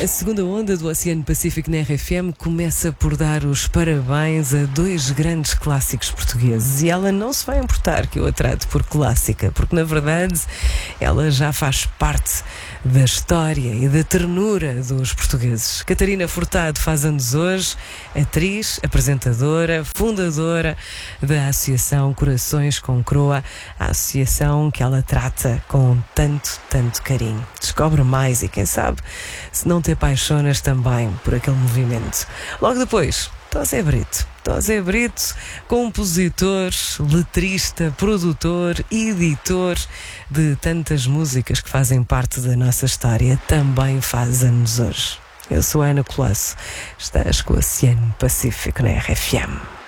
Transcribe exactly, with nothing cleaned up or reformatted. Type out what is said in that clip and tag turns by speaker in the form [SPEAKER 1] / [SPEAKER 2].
[SPEAKER 1] A segunda onda do Oceano Pacífico na R F M começa por dar os parabéns a dois grandes clássicos portugueses. E ela não se vai importar que eu a trate por clássica, porque na verdade ela já faz parte da história e da ternura dos portugueses. Catarina Furtado faz anos hoje, atriz, apresentadora, fundadora da Associação Corações com Croa, a associação que ela trata com tanto, tanto carinho. Descobre mais e quem sabe, se não te apaixonas também por aquele movimento. Logo depois, Tosé Brito. Tosé Brito, compositor, letrista, produtor, editor de tantas músicas que fazem parte da nossa história, também faz anos hoje. Eu sou a Ana Colasso. Estás com o Oceano Pacífico na R F M.